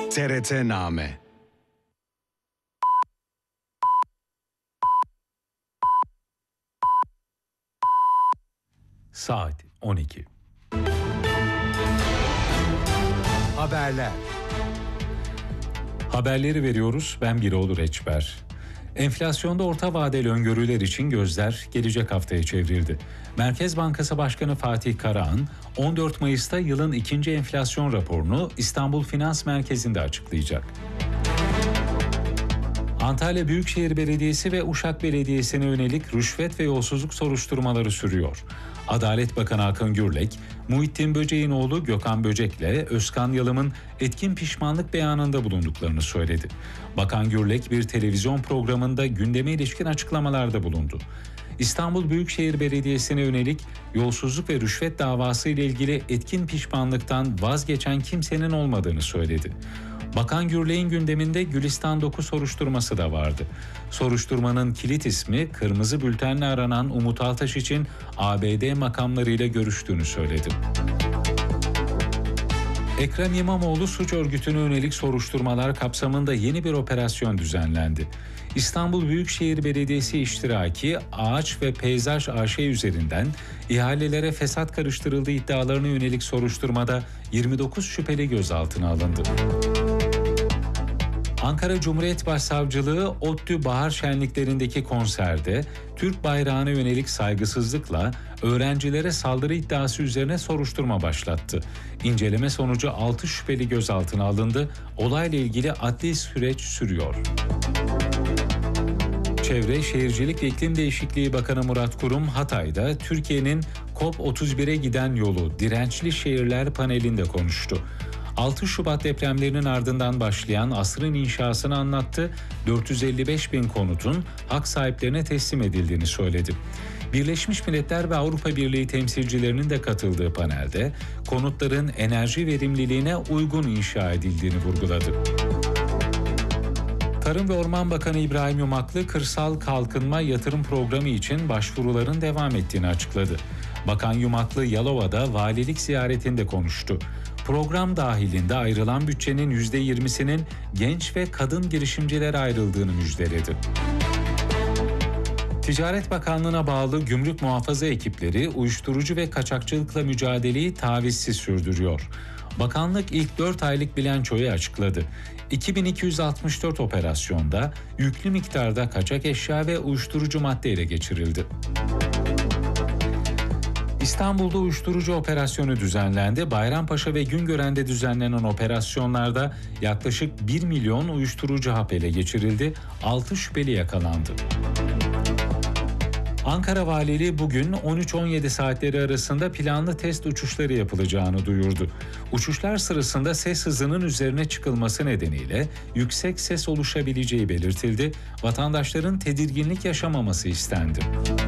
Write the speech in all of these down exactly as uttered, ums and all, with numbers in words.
T R T-Name. Saat on iki. Haberler. Haberleri veriyoruz. Ben Biroğlu Reçber. Enflasyonda orta vadeli öngörüler için gözler gelecek haftaya çevrildi. Merkez Bankası Başkanı Fatih Karahan, on dört Mayıs'ta yılın ikinci enflasyon raporunu İstanbul Finans Merkezi'nde açıklayacak. Antalya Büyükşehir Belediyesi ve Uşak Belediyesi'ne yönelik rüşvet ve yolsuzluk soruşturmaları sürüyor. Adalet Bakanı Akın Gürlek, Muhittin Böcek'in oğlu Gökhan Böcek'le Özkan Yalım'ın etkin pişmanlık beyanında bulunduklarını söyledi. Bakan Gürlek bir televizyon programında gündeme ilişkin açıklamalarda bulundu. İstanbul Büyükşehir Belediyesi'ne yönelik yolsuzluk ve rüşvet davası ile ilgili etkin pişmanlıktan vazgeçen kimsenin olmadığını söyledi. Bakan Gürlek'in gündeminde Gülistan dokuz soruşturması da vardı. Soruşturmanın kilit ismi kırmızı bültenle aranan Umut Altaş için A B D makamlarıyla görüştüğünü söyledi. Ekrem İmamoğlu suç örgütüne yönelik soruşturmalar kapsamında yeni bir operasyon düzenlendi. İstanbul Büyükşehir Belediyesi iştiraki Ağaç ve Peyzaj A Ş üzerinden ihalelere fesat karıştırıldığı iddialarına yönelik soruşturmada yirmi dokuz şüpheli gözaltına alındı. Ankara Cumhuriyet Başsavcılığı ODTÜ Bahar Şenliklerindeki konserde Türk bayrağına yönelik saygısızlıkla öğrencilere saldırı iddiası üzerine soruşturma başlattı. İnceleme sonucu altı şüpheli gözaltına alındı. Olayla ilgili adli süreç sürüyor. Çevre, Şehircilik ve İklim Değişikliği Bakanı Murat Kurum, Hatay'da Türkiye'nin COP otuz bire giden yolu Dirençli Şehirler panelinde konuştu. altı Şubat depremlerinin ardından başlayan asrın inşasını anlattı, dört yüz elli beş bin konutun hak sahiplerine teslim edildiğini söyledi. Birleşmiş Milletler ve Avrupa Birliği temsilcilerinin de katıldığı panelde konutların enerji verimliliğine uygun inşa edildiğini vurguladı. Tarım ve Orman Bakanı İbrahim Yumaklı, Kırsal Kalkınma Yatırım Programı için başvuruların devam ettiğini açıkladı. Bakan Yumaklı, Yalova'da valilik ziyaretinde konuştu. Program dahilinde ayrılan bütçenin yüzde yirmisinin genç ve kadın girişimcilere ayrıldığını müjdeledi. Ticaret Bakanlığı'na bağlı gümrük muhafaza ekipleri uyuşturucu ve kaçakçılıkla mücadeleyi tavizsiz sürdürüyor. Bakanlık ilk dört aylık bilançoyu açıkladı. iki bin iki yüz altmış dört operasyonda yüklü miktarda kaçak eşya ve uyuşturucu madde ele geçirildi. İstanbul'da uyuşturucu operasyonu düzenlendi. Bayrampaşa ve Güngören'de düzenlenen operasyonlarda yaklaşık bir milyon uyuşturucu hap ele geçirildi. altı şüpheli yakalandı. Ankara Valiliği bugün on üç on yedi saatleri arasında planlı test uçuşları yapılacağını duyurdu. Uçuşlar sırasında ses hızının üzerine çıkılması nedeniyle yüksek ses oluşabileceği belirtildi. Vatandaşların tedirginlik yaşamaması istendi.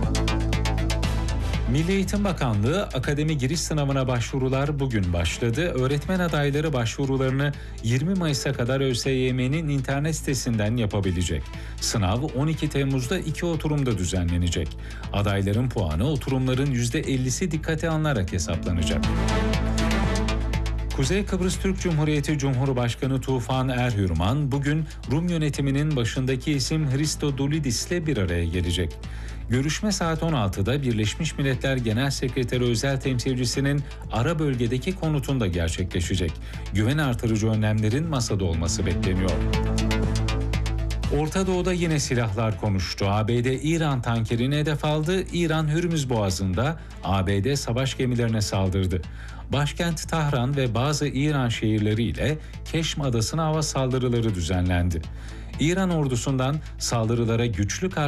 Milli Eğitim Bakanlığı akademi giriş sınavına başvurular bugün başladı. Öğretmen adayları başvurularını yirmi Mayıs'a kadar ÖSYM'nin internet sitesinden yapabilecek. Sınav on iki Temmuz'da iki oturumda düzenlenecek. Adayların puanı oturumların yüzde ellisi dikkate alınarak hesaplanacak. Kuzey Kıbrıs Türk Cumhuriyeti Cumhurbaşkanı Tufan Erhürman bugün Rum yönetiminin başındaki isim Christodoulidis ile bir araya gelecek. Görüşme saat on altıda Birleşmiş Milletler Genel Sekreteri Özel Temsilcisi'nin ara bölgedeki konutunda gerçekleşecek. Güven artırıcı önlemlerin masada olması bekleniyor. Orta Doğu'da yine silahlar konuştu. A B D İran tankerini hedef aldı. İran Hürmüz Boğazı'nda A B D savaş gemilerine saldırdı. Başkent Tahran ve bazı İran şehirleriyle Keşm Adası'na hava saldırıları düzenlendi. İran ordusundan saldırılara güçlü karşı